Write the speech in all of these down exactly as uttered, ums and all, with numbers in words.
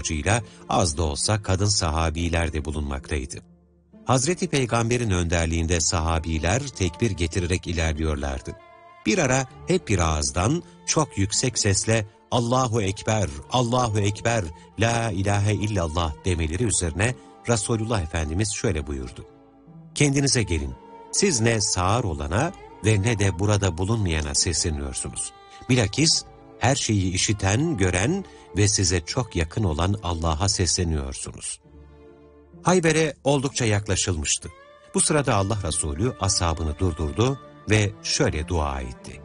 amacıyla az da olsa kadın sahabiler de bulunmaktaydı. Hazreti Peygamber'in önderliğinde sahabiler tekbir getirerek ilerliyorlardı. Bir ara hep bir ağızdan çok yüksek sesle Allahu Ekber, Allahu Ekber, La ilahe illallah demeleri üzerine Resulullah Efendimiz şöyle buyurdu. Kendinize gelin, siz ne sağır olana ve ne de burada bulunmayana sesleniyorsunuz. Bilakis her şeyi işiten, gören ve size çok yakın olan Allah'a sesleniyorsunuz. Hayber'e oldukça yaklaşılmıştı. Bu sırada Allah Resulü ashabını durdurdu ve şöyle dua etti.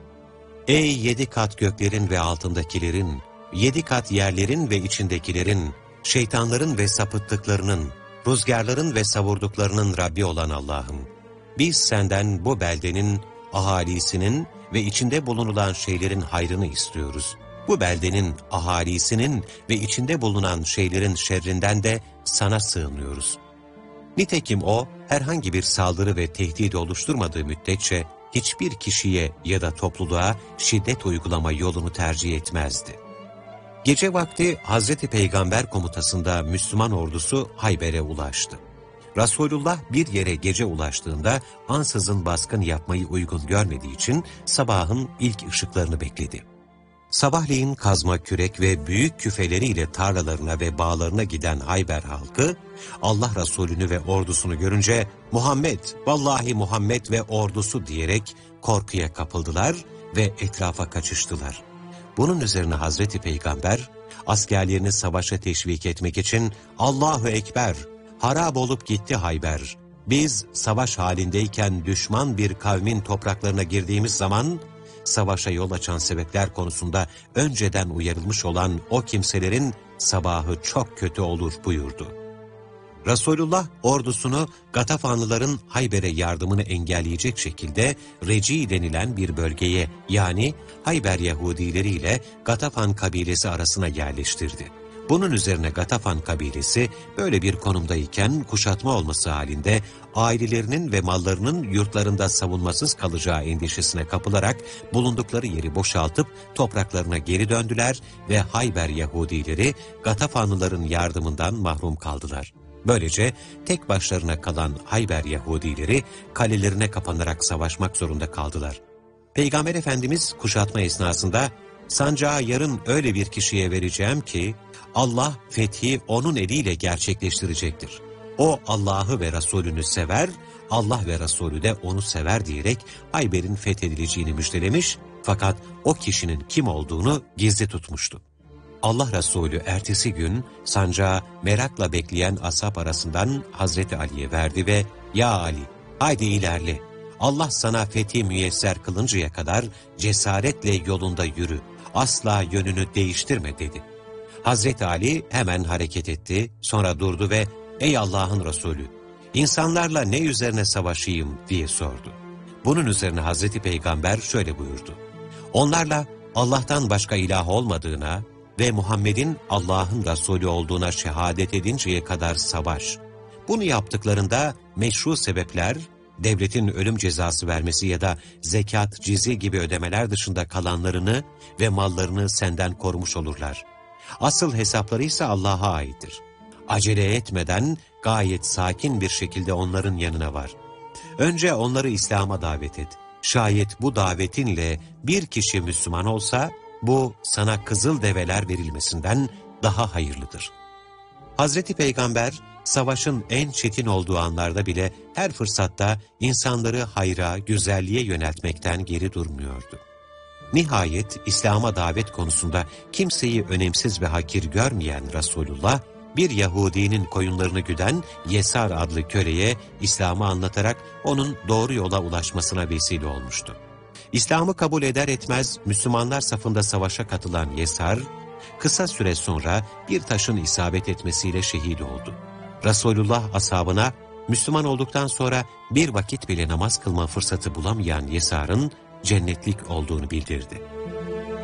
Ey yedi kat göklerin ve altındakilerin, yedi kat yerlerin ve içindekilerin, şeytanların ve sapıttıklarının, rüzgarların ve savurduklarının Rabbi olan Allah'ım, biz senden bu beldenin, ahalisinin ve içinde bulunulan şeylerin hayrını istiyoruz. Bu beldenin, ahalisinin ve içinde bulunan şeylerin şerrinden de sana sığınıyoruz. Nitekim o, herhangi bir saldırı ve tehdit oluşturmadığı müddetçe, hiçbir kişiye ya da topluluğa şiddet uygulama yolunu tercih etmezdi. Gece vakti Hazreti Peygamber komutasında Müslüman ordusu Hayber'e ulaştı. Resulullah bir yere gece ulaştığında ansızın baskın yapmayı uygun görmediği için sabahın ilk ışıklarını bekledi. Sabahleyin kazma kürek ve büyük küfeleriyle tarlalarına ve bağlarına giden Hayber halkı, Allah Resulü'nü ve ordusunu görünce Muhammed, vallahi Muhammed ve ordusu diyerek korkuya kapıldılar ve etrafa kaçıştılar. Bunun üzerine Hazreti Peygamber, askerlerini savaşa teşvik etmek için Allahu Ekber, harap olup gitti Hayber. Biz savaş halindeyken düşman bir kavmin topraklarına girdiğimiz zaman, savaşa yol açan sebepler konusunda önceden uyarılmış olan o kimselerin sabahı çok kötü olur buyurdu. Resulullah ordusunu Gatafanlıların Hayber'e yardımını engelleyecek şekilde Reci denilen bir bölgeye, yani Hayber Yahudileri ile Gatafan kabilesi arasına yerleştirdi. Bunun üzerine Gatafan kabilesi böyle bir konumdayken kuşatma olması halinde ailelerinin ve mallarının yurtlarında savunmasız kalacağı endişesine kapılarak bulundukları yeri boşaltıp topraklarına geri döndüler ve Hayber Yahudileri Gatafanlıların yardımından mahrum kaldılar. Böylece tek başlarına kalan Hayber Yahudileri kalelerine kapanarak savaşmak zorunda kaldılar. Peygamber Efendimiz kuşatma esnasında sancağı yarın öyle bir kişiye vereceğim ki Allah fethi onun eliyle gerçekleştirecektir. O Allah'ı ve Resulünü sever, Allah ve Resulü de onu sever diyerek Hayber'in fethedileceğini müjdelemiş fakat o kişinin kim olduğunu gizli tutmuştu. Allah Resulü ertesi gün sancağı merakla bekleyen ashab arasından Hazreti Ali'ye verdi ve ''Ya Ali, haydi ilerle. Allah sana fethi müyesser kılıncaya kadar cesaretle yolunda yürü. Asla yönünü değiştirme.'' dedi. Hazreti Ali hemen hareket etti, sonra durdu ve ''Ey Allah'ın Resulü, insanlarla ne üzerine savaşayım?'' diye sordu. Bunun üzerine Hazreti Peygamber şöyle buyurdu. ''Onlarla Allah'tan başka ilah olmadığına ve Muhammed'in Allah'ın Resulü olduğuna şehadet edinceye kadar savaş. Bunu yaptıklarında meşru sebepler, devletin ölüm cezası vermesi ya da zekat, cizi gibi ödemeler dışında kalanlarını ve mallarını senden korumuş olurlar. Asıl hesapları ise Allah'a aittir. Acele etmeden gayet sakin bir şekilde onların yanına var. Önce onları İslam'a davet et. Şayet bu davetinle bir kişi Müslüman olsa, bu sana kızıl develer verilmesinden daha hayırlıdır. Hazreti Peygamber, savaşın en çetin olduğu anlarda bile her fırsatta insanları hayra, güzelliğe yöneltmekten geri durmuyordu. Nihayet İslam'a davet konusunda kimseyi önemsiz ve hakir görmeyen Resulullah, bir Yahudinin koyunlarını güden Yesar adlı köleye İslam'ı anlatarak onun doğru yola ulaşmasına vesile olmuştu. İslam'ı kabul eder etmez Müslümanlar safında savaşa katılan Yesar, kısa süre sonra bir taşın isabet etmesiyle şehit oldu. Resulullah ashabına Müslüman olduktan sonra bir vakit bile namaz kılma fırsatı bulamayan Yesar'ın cennetlik olduğunu bildirdi.